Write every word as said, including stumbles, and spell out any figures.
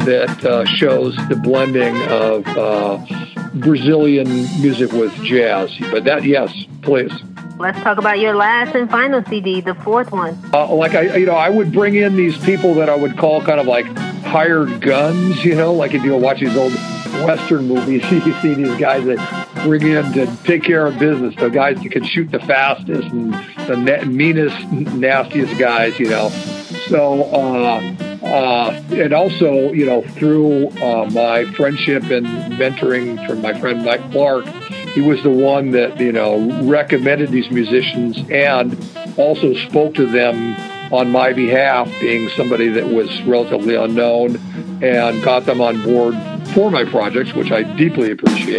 that uh, shows the blending of uh, Brazilian music with jazz. But that, yes, please. Let's talk about your last and final C D, the fourth one. Uh, like I, you know, I would bring in these people that I would call kind of like hired guns. You know, like if you watch these old Western movies, you see these guys that bring in to take care of business. The guys that can shoot the fastest and the na- meanest, nastiest guys. You know, so uh, uh, and also, you know, through uh, my friendship and mentoring from my friend Mike Clark. He was the one that, you know, recommended these musicians and also spoke to them on my behalf, being somebody that was relatively unknown, and got them on board for my projects, which I deeply appreciate.